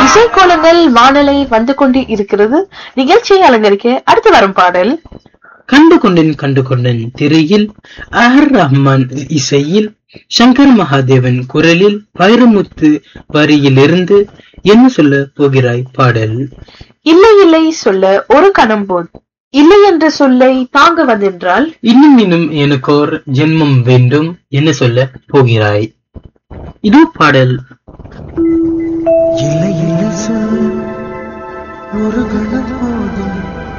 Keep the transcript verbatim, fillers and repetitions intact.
இசைக்கோலங்கள் வானலை வந்து கொண்டு இருக்கிறது. நிகழ்ச்சியை அலங்கரிக்க அடுத்து வரும் பாடல் கண்டு கொண்டேன் கண்டு கொண்டேன் திரையில் ஆர் ரஹ்மான் இசையில் சங்கர் மகாதேவன் குரலில் வைரமுத்து வரியிலிருந்து என்ன சொல்ல போகிறாய் பாடல். இல்லை இல்லை சொல்ல ஒரு கணம் போல் இல்லை என்ற சொல்லை தாங்க வந்தென்றால் இன்னும் இன்னும் எனக்கோர் ஜென்மம் வேண்டும் என்ன சொல்ல போகிறாய். இது பாடல். இல்லை இல்லை சொல் ஒரு கணம் போதும்